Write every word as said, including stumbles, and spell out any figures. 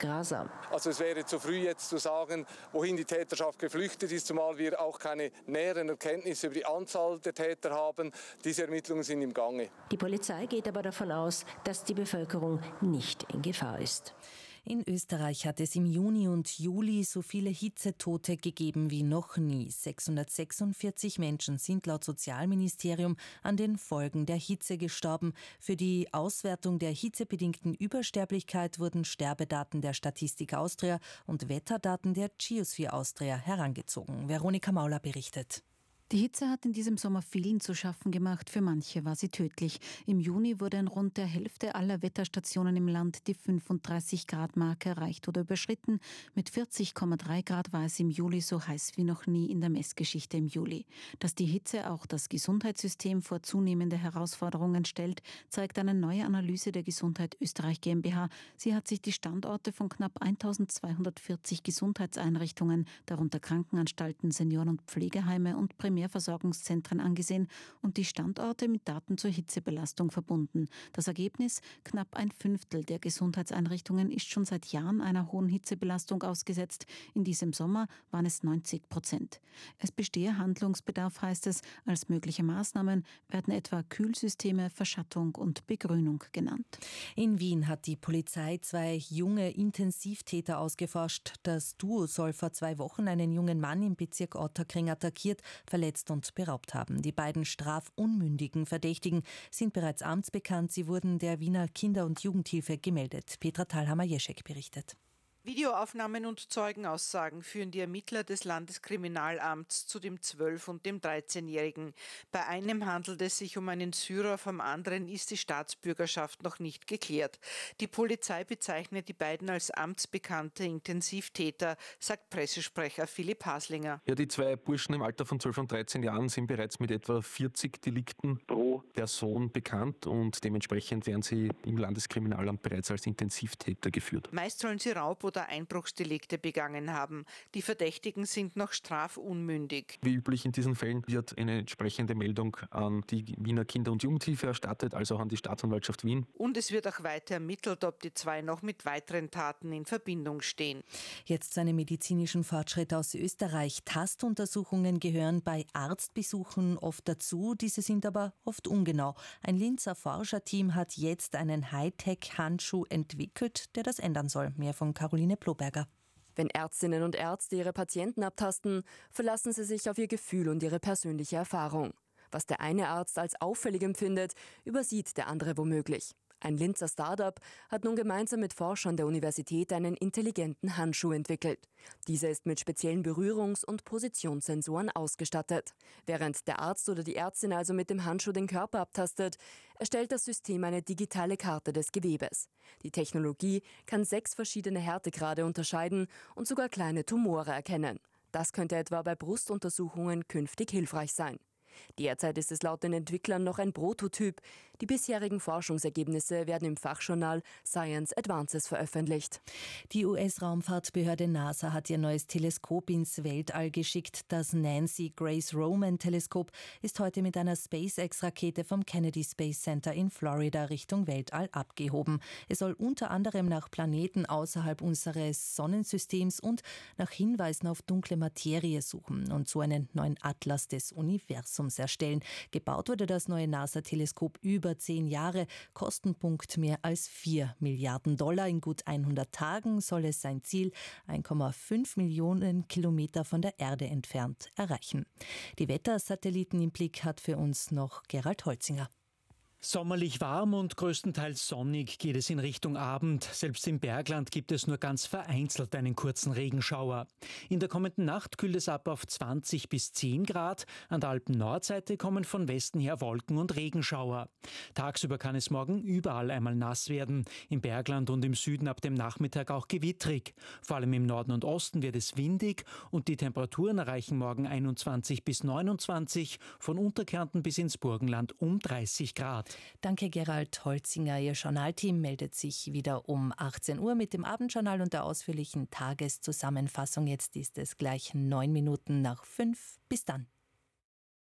grausam. Also es wäre zu früh jetzt zu sagen, wohin die Täterschaft geflüchtet ist, zumal wir auch keine näheren Erkenntnisse über die Anzahl der Täter haben. Diese Ermittlungen sind im Gange. Die Polizei geht aber davon aus, dass die Bevölkerung nicht in Gefahr ist. In Österreich hat es im Juni und Juli so viele Hitzetote gegeben wie noch nie. sechshundertsechsundvierzig Menschen sind laut Sozialministerium an den Folgen der Hitze gestorben. Für die Auswertung der hitzebedingten Übersterblichkeit wurden Sterbedaten der Statistik Austria und Wetterdaten der Geosphere Austria herangezogen. Veronika Mauler berichtet. Die Hitze hat in diesem Sommer vielen zu schaffen gemacht. Für manche war sie tödlich. Im Juni wurde in rund der Hälfte aller Wetterstationen im Land die fünfunddreißig Grad Marke erreicht oder überschritten. Mit vierzig Komma drei Grad war es im Juli so heiß wie noch nie in der Messgeschichte im Juli. Dass die Hitze auch das Gesundheitssystem vor zunehmende Herausforderungen stellt, zeigt eine neue Analyse der Gesundheit Österreich GmbH. Sie hat sich die Standorte von knapp eintausendzweihundertvierzig Gesundheitseinrichtungen, darunter Krankenanstalten, Senioren- und Pflegeheime und Primärversorgungszentren angesehen und die Standorte mit Daten zur Hitzebelastung verbunden. Das Ergebnis: knapp ein Fünftel der Gesundheitseinrichtungen ist schon seit Jahren einer hohen Hitzebelastung ausgesetzt. In diesem Sommer waren es neunzig Prozent. Es bestehe Handlungsbedarf, heißt es. Als mögliche Maßnahmen werden etwa Kühlsysteme, Verschattung und Begrünung genannt. In Wien hat die Polizei zwei junge Intensivtäter ausgeforscht. Das Duo soll vor zwei Wochen einen jungen Mann im Bezirk Ottakring attackiert, verletzt und beraubt haben. Die beiden strafunmündigen Verdächtigen sind bereits amtsbekannt. Sie wurden der Wiener Kinder- und Jugendhilfe gemeldet. Petra Thalhammer-Jeschek berichtet. Videoaufnahmen und Zeugenaussagen führen die Ermittler des Landeskriminalamts zu dem zwölf- und dem dreizehnjährigen. Bei einem handelt es sich um einen Syrer, vom anderen ist die Staatsbürgerschaft noch nicht geklärt. Die Polizei bezeichnet die beiden als amtsbekannte Intensivtäter, sagt Pressesprecher Philipp Haslinger. Ja, die zwei Burschen im Alter von zwölf und dreizehn Jahren sind bereits mit etwa vierzig Delikten pro Person bekannt und dementsprechend werden sie im Landeskriminalamt bereits als Intensivtäter geführt. Meist sollen sie Raub- oder Einbruchsdelikte begangen haben. Die Verdächtigen sind noch strafunmündig. Wie üblich in diesen Fällen wird eine entsprechende Meldung an die Wiener Kinder- und Jugendhilfe erstattet, also auch an die Staatsanwaltschaft Wien. Und es wird auch weiter ermittelt, ob die zwei noch mit weiteren Taten in Verbindung stehen. Jetzt zu einem medizinischen Fortschritt aus Österreich. Tastuntersuchungen gehören bei Arztbesuchen oft dazu, diese sind aber oft ungenau. Ein Linzer Forscherteam hat jetzt einen Hightech-Handschuh entwickelt, der das ändern soll. Mehr von Caroline Ploberger. Wenn Ärztinnen und Ärzte ihre Patienten abtasten, verlassen sie sich auf ihr Gefühl und ihre persönliche Erfahrung. Was der eine Arzt als auffällig empfindet, übersieht der andere womöglich. Ein Linzer Start-up hat nun gemeinsam mit Forschern der Universität einen intelligenten Handschuh entwickelt. Dieser ist mit speziellen Berührungs- und Positionssensoren ausgestattet. Während der Arzt oder die Ärztin also mit dem Handschuh den Körper abtastet, erstellt das System eine digitale Karte des Gewebes. Die Technologie kann sechs verschiedene Härtegrade unterscheiden und sogar kleine Tumore erkennen. Das könnte etwa bei Brustuntersuchungen künftig hilfreich sein. Derzeit ist es laut den Entwicklern noch ein Prototyp. Die bisherigen Forschungsergebnisse werden im Fachjournal Science Advances veröffentlicht. Die U S-Raumfahrtbehörde NASA hat ihr neues Teleskop ins Weltall geschickt. Das Nancy Grace Roman Teleskop ist heute mit einer SpaceX-Rakete vom Kennedy Space Center in Florida Richtung Weltall abgehoben. Es soll unter anderem nach Planeten außerhalb unseres Sonnensystems und nach Hinweisen auf dunkle Materie suchen und so einen neuen Atlas des Universums erstellen. Gebaut wurde das neue NASA-Teleskop über zehn Jahre, Kostenpunkt mehr als vier Milliarden Dollar. In gut hundert Tagen soll es sein Ziel, eins Komma fünf Millionen Kilometer von der Erde entfernt, erreichen. Die Wettersatelliten im Blick hat für uns noch Gerald Holzinger. Sommerlich warm und größtenteils sonnig geht es in Richtung Abend. Selbst im Bergland gibt es nur ganz vereinzelt einen kurzen Regenschauer. In der kommenden Nacht kühlt es ab auf zwanzig bis zehn Grad. An der Alpen-Nordseite kommen von Westen her Wolken- und Regenschauer. Tagsüber kann es morgen überall einmal nass werden. Im Bergland und im Süden ab dem Nachmittag auch gewittrig. Vor allem im Norden und Osten wird es windig und die Temperaturen erreichen morgen einundzwanzig bis neunundzwanzig, von Unterkärnten bis ins Burgenland um dreißig Grad. Danke Gerald Holzinger. Ihr Journalteam meldet sich wieder um achtzehn Uhr mit dem Abendjournal und der ausführlichen Tageszusammenfassung. Jetzt ist es gleich neun Minuten nach fünf. Bis dann.